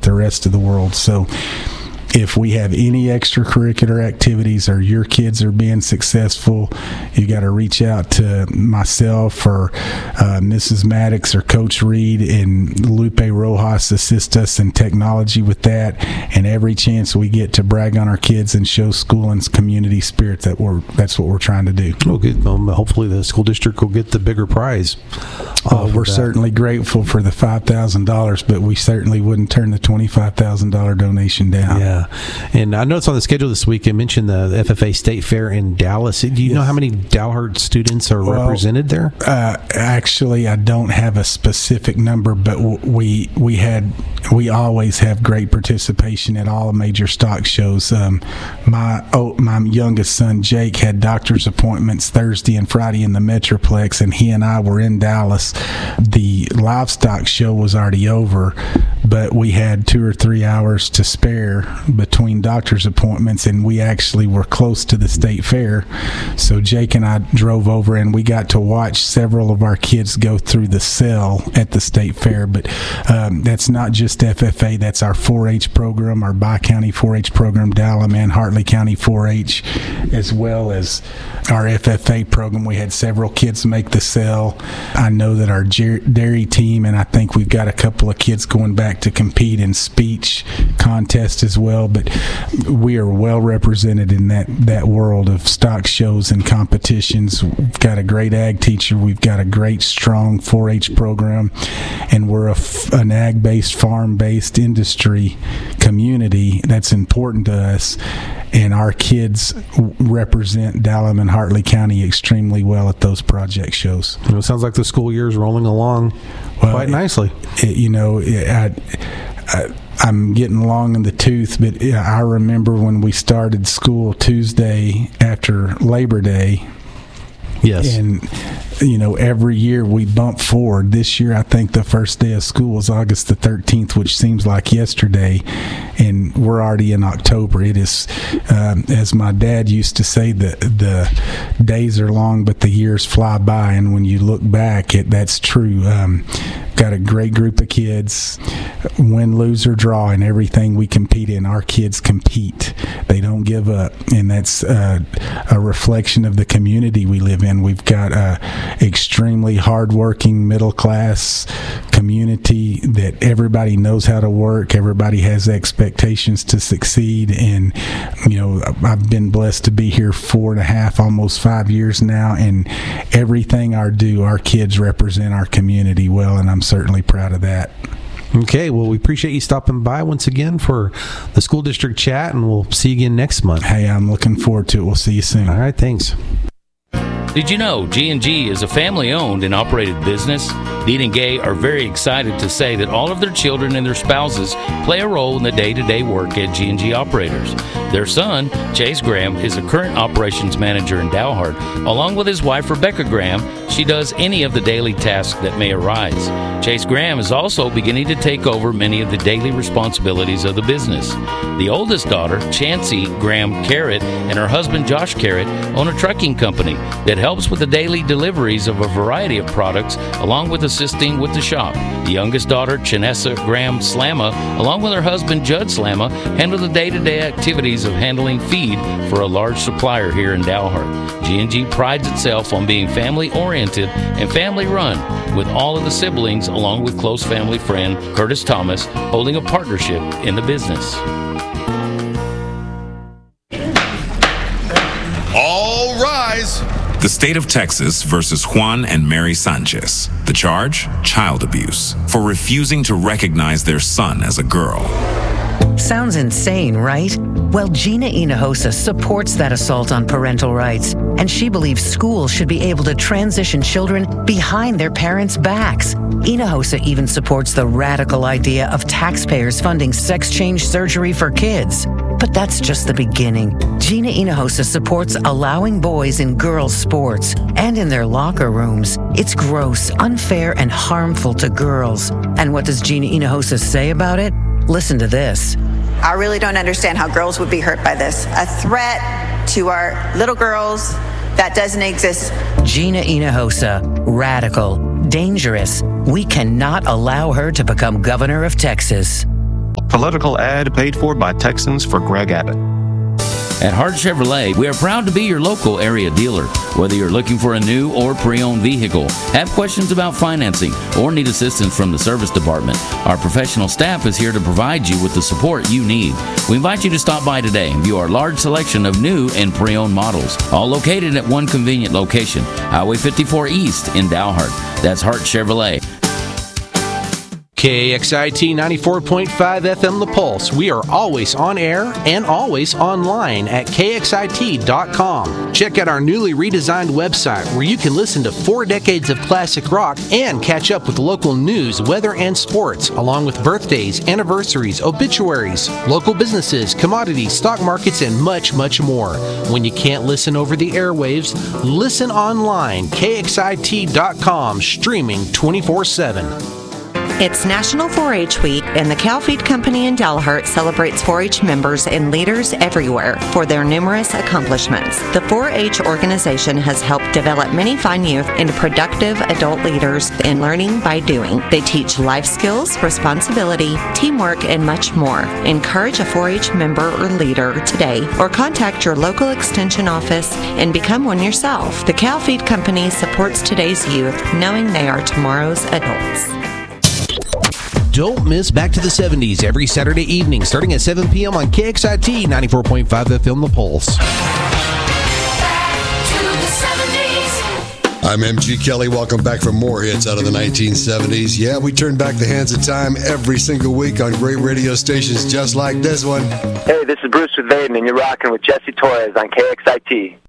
the rest of the world. So if we have any extracurricular activities or your kids are being successful, you got to reach out to myself or Mrs. Maddox or Coach Reed, and Lupe Rojas assist us in technology with that. And every chance we get to brag on our kids and show school and community spirit, that's what we're trying to do. Well, good. Hopefully the school district will get the bigger prize. We're certainly grateful for the $5,000, but we certainly wouldn't turn the $25,000 donation down. Yeah. And I know it's on the schedule this week. I mentioned the FFA State Fair in Dallas. Do you know how many Dalhart students are represented there? Actually, I don't have a specific number, but we always have great participation at all major stock shows. My youngest son Jake had doctor's appointments Thursday and Friday in the Metroplex, and he and I were in Dallas. The livestock show was already over, but we had 2 or 3 hours to spare between doctor's appointments, and we actually were close to the state fair. So Jake and I drove over, and we got to watch several of our kids go through the cell at the state fair. But that's not just FFA, that's our 4-H program, our Bi-County 4-H program, Dallam and Hartley County 4-H, as well as our FFA program. We had several kids make the cell. I know that our dairy team, and I think we've got a couple of kids going back to compete in speech contest as well, but we are well represented in that world of stock shows and competitions. We've got a great ag teacher, we've got a great strong 4-H program, and we're an ag-based, farm-based industry community that's important to us, and our kids represent Dallam and Hartley County extremely well at those project shows. It sounds like the school year is rolling along quite nicely. I'm getting long in the tooth, but I remember when we started school Tuesday after Labor Day. Yes. And, every year we bump forward. This year, I think the first day of school was August the 13th, which seems like yesterday, and we're already in October. It is, as my dad used to say, the days are long, but the years fly by, and when you look back, that's true. Got a great group of kids. Win, lose, or draw in everything we compete in, our kids compete. They don't give up, and that's a reflection of the community we live in. We've got a extremely hardworking middle-class community that everybody knows how to work. Everybody has expectations to succeed, and I've been blessed to be here 4.5, almost 5 years now, and everything our kids represent our community well, and I'm certainly proud of that. Okay, well, we appreciate you stopping by once again for the school district chat, and we'll see you again next month. Hey, I'm looking forward to it. We'll see you soon. All right, thanks. Did you know G&G is a family-owned and operated business? Dean and Gay are very excited to say that all of their children and their spouses play a role in the day-to-day work at G&G Operators. Their son, Chase Graham, is a current operations manager in Dalhart. Along with his wife, Rebecca Graham, she does any of the daily tasks that may arise. Chase Graham is also beginning to take over many of the daily responsibilities of the business. The oldest daughter, Chancey Graham Carrot, and her husband, Josh Carrot, own a trucking company that helps with the daily deliveries of a variety of products, along with assisting with the shop. The youngest daughter, Chanessa Graham Slamma, along with her husband, Judd Slamma, handle the day-to-day activities of handling feed for a large supplier here in Dalhart. G&G prides itself on being family-oriented and family-run, with all of the siblings, along with close family friend Curtis Thomas, holding a partnership in the business. All rise. The state of Texas versus Juan and Mary Sanchez. The charge? Child abuse for refusing to recognize their son as a girl. Sounds insane, right? Well, Gina Hinojosa supports that assault on parental rights, and she believes schools should be able to transition children behind their parents' backs. Hinojosa even supports the radical idea of taxpayers funding sex change surgery for kids. But that's just the beginning. Gina Hinojosa supports allowing boys in girls' sports and in their locker rooms. It's gross, unfair, and harmful to girls. And what does Gina Hinojosa say about it? Listen to this. I really don't understand how girls would be hurt by this. A threat to our little girls that doesn't exist. Gina Hinojosa, radical, dangerous. We cannot allow her to become governor of Texas. Political ad paid for by Texans for Greg Abbott. At Hart Chevrolet, we are proud to be your local area dealer. Whether you're looking for a new or pre-owned vehicle, have questions about financing, or need assistance from the service department, our professional staff is here to provide you with the support you need. We invite you to stop by today and view our large selection of new and pre-owned models, all located at one convenient location, Highway 54 East in Dalhart. That's Hart Chevrolet. KXIT 94.5 FM The Pulse. We are always on air and always online at KXIT.com. Check out our newly redesigned website where you can listen to 4 decades of classic rock and catch up with local news, weather, and sports, along with birthdays, anniversaries, obituaries, local businesses, commodities, stock markets, and much, much more. When you can't listen over the airwaves, listen online. KXIT.com, streaming 24/7. It's National 4-H Week, and the Cow Feed Company in Dalhart celebrates 4-H members and leaders everywhere for their numerous accomplishments. The 4-H organization has helped develop many fine youth into productive adult leaders in learning by doing. They teach life skills, responsibility, teamwork, and much more. Encourage a 4-H member or leader today, or contact your local extension office and become one yourself. The Cow Feed Company supports today's youth, knowing they are tomorrow's adults. Don't miss Back to the 70s every Saturday evening starting at 7 p.m. on KXIT 94.5 FM The Pulse. I'm MG Kelly. Welcome back for more hits out of the 1970s. Yeah, we turn back the hands of time every single week on great radio stations just like this one. Hey, this is Bruce with Vaden, and you're rocking with Jesse Torres on KXIT.